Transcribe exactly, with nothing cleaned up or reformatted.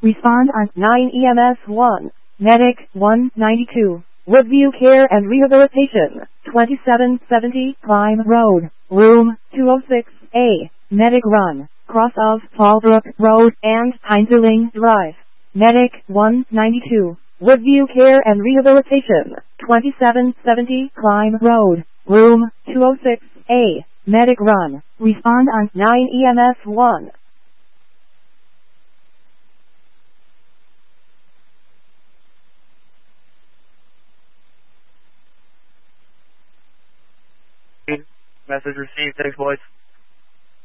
Respond on nine E M S one. Medic one ninety-two. Woodview Care and Rehabilitation, twenty-seven seventy Climb Road, Room two oh six A. Medic Run, cross of Fallbrook Road and Heinzerling Drive. Medic one ninety-two. Woodview Care and Rehabilitation, twenty-seven seventy Climb Road, Room two oh six A. Medic Run. Respond on nine E M S one. Message received. Thanks, boys.